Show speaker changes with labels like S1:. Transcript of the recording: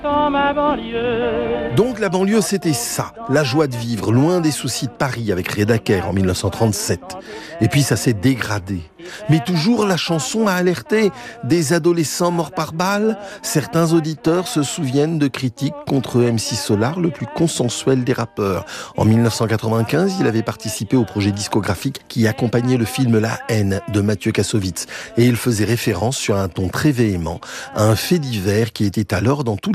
S1: Dans ma banlieue.
S2: Donc la banlieue, c'était ça, la joie de vivre, loin des soucis de Paris avec Reda Kerr en 1937. Et puis ça s'est dégradé. Mais toujours la chanson a alerté. Des adolescents morts par balle. Certains auditeurs se souviennent de critiques contre MC Solar, le plus consensuel des rappeurs. En 1995, il avait participé au projet discographique qui accompagnait le film La haine de Mathieu Kassovitz. Et il faisait référence sur un ton très véhément à un fait divers qui était alors dans tous